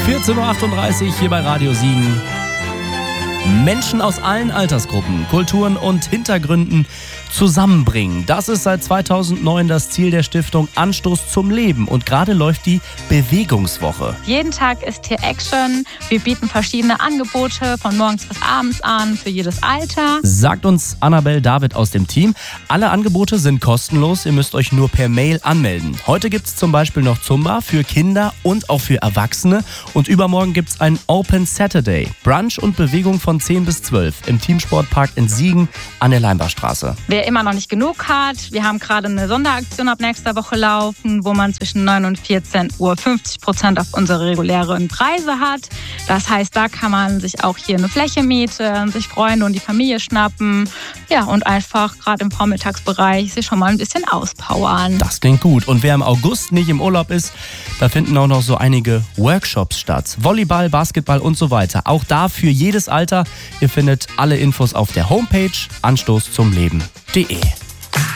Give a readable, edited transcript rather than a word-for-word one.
14.38 Uhr hier bei Radio Siegen. Menschen aus allen Altersgruppen, Kulturen und Hintergründen zusammenbringen. Das ist seit 2009 das Ziel der Stiftung Anstoß zum Leben. Und gerade läuft die Bewegungswoche. Jeden Tag ist hier Action. Wir bieten verschiedene Angebote von morgens bis abends an für jedes Alter. Sagt uns Annabelle David aus dem Team. Alle Angebote sind kostenlos. Ihr müsst euch nur per Mail anmelden. Heute gibt es zum Beispiel noch Zumba für Kinder und auch für Erwachsene. Und übermorgen gibt es ein Open Saturday. Brunch und Bewegung von 10 bis 12 im Teamsportpark in Siegen an der Leimbachstraße. Wer immer noch nicht genug hat, wir haben gerade eine Sonderaktion ab nächster Woche laufen, wo man zwischen 9 und 14 Uhr 50% auf unsere regulären Preise hat. Das heißt, da kann man sich auch hier eine Fläche mieten, sich Freunde und die Familie schnappen. Ja, und einfach gerade im Vormittagsbereich sich schon mal ein bisschen auspowern. Das klingt gut. Und wer im August nicht im Urlaub ist, da finden auch noch so einige Workshops statt. Volleyball, Basketball und so weiter. Auch da für jedes Alter. Ihr findet alle Infos auf der Homepage anstoßzumleben.de.